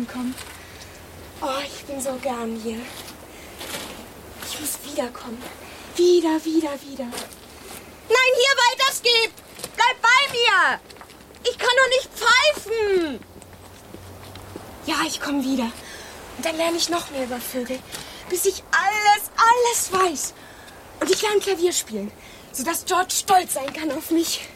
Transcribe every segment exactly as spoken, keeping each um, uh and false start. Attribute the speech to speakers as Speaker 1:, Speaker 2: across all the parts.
Speaker 1: ankommen. Oh, ich bin so gern hier. Ich muss wiederkommen. Wieder, wieder, wieder.
Speaker 2: Nein, hier weiter, Skip! Bleib bei mir! Ich kann doch nicht pfeifen!
Speaker 1: Ja, ich komme wieder. Und dann lerne ich noch mehr über Vögel, bis ich alles, alles weiß. Und ich lerne Klavier spielen, sodass George stolz sein kann auf mich.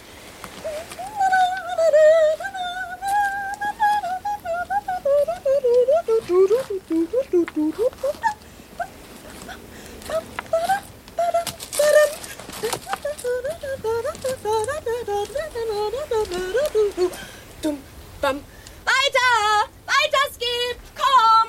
Speaker 1: Dum, bam.
Speaker 2: Weiter! Weiter, Skip! Komm!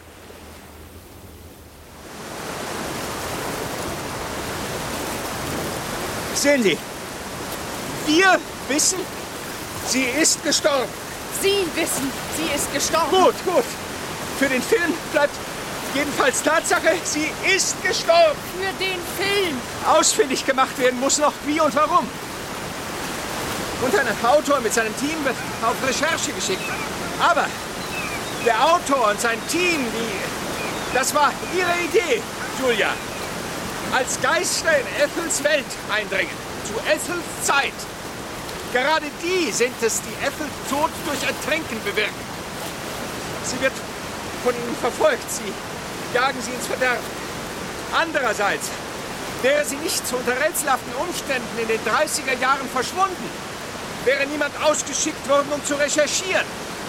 Speaker 3: Sehen Sie, wir wissen, sie ist gestorben.
Speaker 4: Sie wissen, sie ist gestorben.
Speaker 3: Gut, gut. Für den Film bleibt jedenfalls Tatsache, sie ist gestorben.
Speaker 4: Für den Film.
Speaker 3: Ausfindig gemacht werden muss noch wie und warum. Und ein Autor mit seinem Team wird auf Recherche geschickt. Aber der Autor und sein Team, die, das war ihre Idee, Julia. Als Geister in Ethels Welt eindringen, zu Ethels Zeit. Gerade die sind es, die Ethel Tod durch Ertränken bewirken. Sie wird von ihnen verfolgt, sie jagen sie ins Verderben. Andererseits wäre sie nicht zu unter rätselhaften Umständen in den dreißiger Jahren verschwunden, wäre niemand ausgeschickt worden, um zu recherchieren.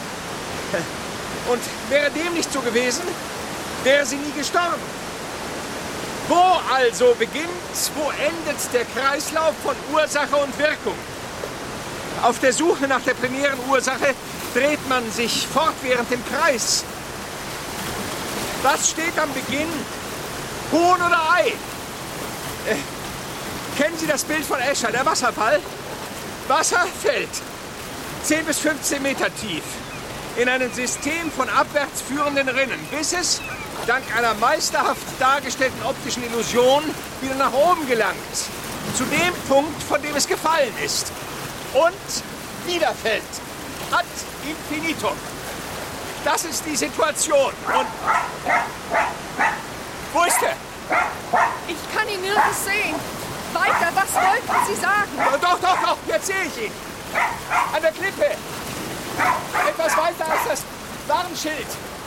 Speaker 3: Und wäre dem nicht so gewesen, wäre sie nie gestorben. Wo also beginnt, wo endet der Kreislauf von Ursache und Wirkung? Auf der Suche nach der primären Ursache dreht man sich fortwährend im Kreis. Was steht am Beginn? Huhn oder Ei? Äh, kennen Sie das Bild von Escher, der Wasserfall? Wasser fällt zehn bis fünfzehn Meter tief in einem System von abwärts führenden Rinnen, bis es dank einer meisterhaft dargestellten optischen Illusion wieder nach oben gelangt. Zu dem Punkt, von dem es gefallen ist. Und wieder fällt. Ad infinitum. Das ist die Situation. Und wo ist er?
Speaker 4: Ich kann ihn nirgends sehen. Weiter, was wollten Sie sagen?
Speaker 3: Doch, doch, doch, jetzt sehe ich ihn. An der Klippe. Etwas weiter als das Warnschild.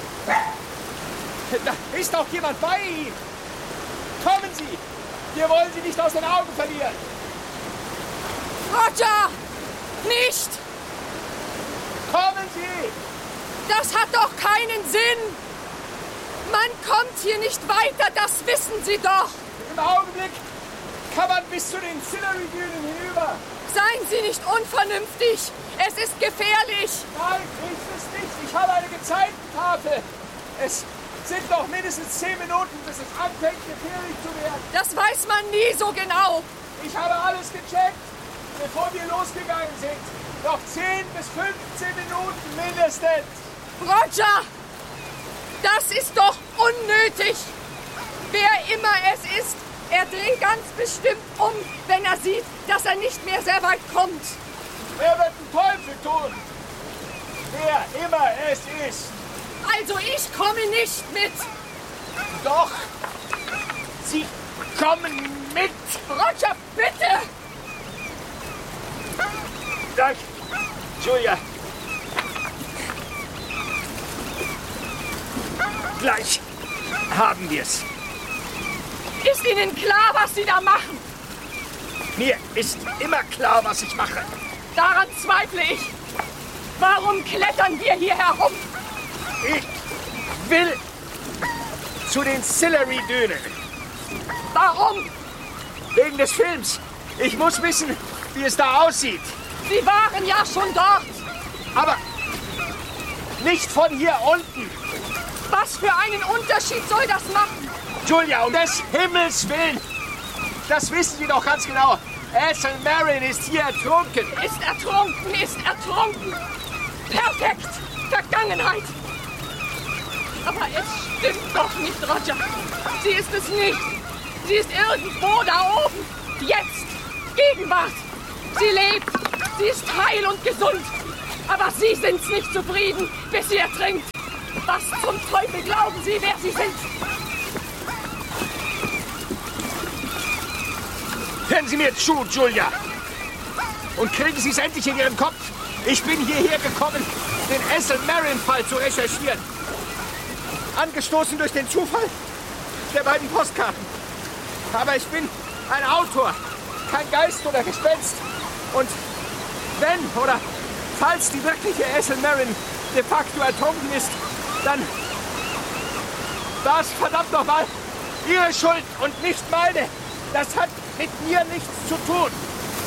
Speaker 3: Da ist doch jemand bei ihm. Kommen Sie. Wir wollen Sie nicht aus den Augen verlieren.
Speaker 4: Roger! Nicht!
Speaker 3: Kommen Sie!
Speaker 4: Das hat doch keinen Sinn! Man kommt hier nicht weiter, das wissen Sie doch!
Speaker 3: Im Augenblick kann man bis zu den Sillery-Dünen hinüber.
Speaker 4: Seien Sie nicht unvernünftig! Es ist gefährlich!
Speaker 3: Nein, ist es nicht. Ich habe eine Gezeitentafel. Es sind noch mindestens zehn Minuten, bis es anfängt, gefährlich zu werden.
Speaker 4: Das weiß man nie so genau.
Speaker 3: Ich habe alles gecheckt, bevor wir losgegangen sind. Noch zehn bis fünfzehn Minuten mindestens.
Speaker 4: Roger! Das ist doch unnötig! Wer immer es ist, er dreht ganz bestimmt um, wenn er sieht, dass er nicht mehr sehr weit kommt.
Speaker 3: Wer wird den Teufel tun? Wer immer es ist.
Speaker 4: Also ich komme nicht mit.
Speaker 3: Doch, Sie kommen mit.
Speaker 4: Roger, bitte!
Speaker 3: Danke, Julia. Gleich haben wir's.
Speaker 4: Ist Ihnen klar, was Sie da machen?
Speaker 3: Mir ist immer klar, was ich mache.
Speaker 4: Daran zweifle ich. Warum klettern wir hier herum?
Speaker 3: Ich will zu den Sillery-Dünen.
Speaker 4: Warum?
Speaker 3: Wegen des Films. Ich muss wissen, wie es da aussieht.
Speaker 4: Sie waren ja schon dort.
Speaker 3: Aber nicht von hier unten.
Speaker 4: Was für einen Unterschied soll das machen?
Speaker 3: Julia, um des Himmels Willen. Das wissen Sie doch ganz genau. Ethel Merrin ist hier ertrunken.
Speaker 4: Ist ertrunken, ist ertrunken. Perfekt. Vergangenheit. Aber es stimmt doch nicht, Roger. Sie ist es nicht. Sie ist irgendwo da oben. Jetzt. Gegenwart. Sie lebt. Sie ist heil und gesund. Aber Sie sind's nicht zufrieden, bis sie ertrinkt. Was zum Teufel glauben Sie, wer Sie sind?
Speaker 3: Hören Sie mir zu, Julia. Und kriegen Sie es endlich in Ihren Kopf. Ich bin hierher gekommen, den Ethel-Merrin-Fall zu recherchieren. Angestoßen durch den Zufall der beiden Postkarten. Aber ich bin ein Autor, kein Geist oder Gespenst. Und wenn oder falls die wirkliche Ethel Merrin de facto ertrunken ist, dann war es verdammt nochmal Ihre Schuld und nicht meine. Das hat mit mir nichts zu tun.